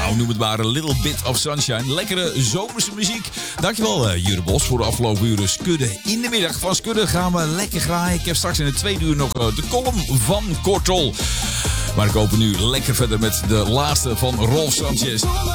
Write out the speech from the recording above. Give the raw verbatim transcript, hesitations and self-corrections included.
Nou, noem het maar een little bit of sunshine. Lekkere zomerse muziek. Dankjewel, uh, Jure Bos, voor de afgelopen uren Skudde. In de middag van Skudde gaan we lekker graaien. Ik heb straks in het tweede uur nog uh, de column van Kortol. Maar ik open nu lekker verder met de laatste van Rolf Sanchez.